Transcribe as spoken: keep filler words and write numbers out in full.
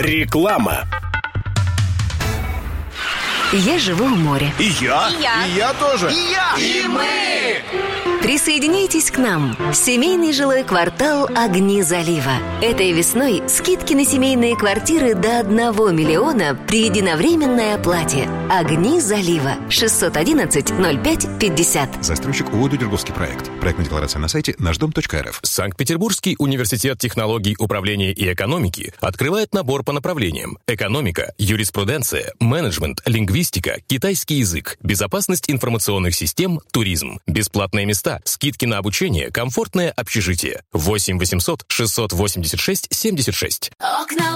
Реклама. Я живу у моря. И я. И я. И я тоже. И я. И мы. Присоединяйтесь к нам. Семейный жилой квартал «Огни залива». Этой весной скидки на семейные квартиры до одного миллиона при единовременной оплате. «Огни залива». шестьсот одиннадцать ноль пять пятьдесят. Застройщик ООО «Дудерговский проект». Проектная декларация на сайте наш дом точка эр эф. Санкт-Петербургский университет технологий управления и экономики открывает набор по направлениям: экономика, юриспруденция, менеджмент, лингвистика, китайский язык, безопасность информационных систем, туризм. Бесплатные места, скидки на обучение, комфортное общежитие. восемь восемьсот шестьсот восемьдесят шесть семьдесят шесть.